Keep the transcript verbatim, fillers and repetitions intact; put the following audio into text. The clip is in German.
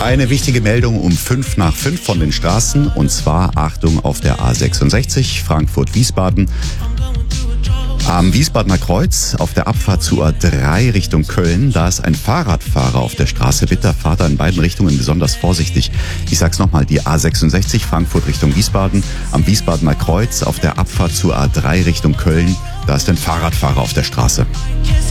Eine wichtige Meldung um fünf nach fünf von den Straßen. Und zwar, Achtung, auf der A sechsundsechzig Frankfurt-Wiesbaden. Am Wiesbadener Kreuz auf der Abfahrt zur A drei Richtung Köln, da ist ein Fahrradfahrer auf der Straße. Bitte fahrt da in beiden Richtungen besonders vorsichtig. Ich sag's nochmal, die A sechsundsechzig Frankfurt Richtung Wiesbaden, am Wiesbadener Kreuz auf der Abfahrt zur A drei Richtung Köln, da ist ein Fahrradfahrer auf der Straße.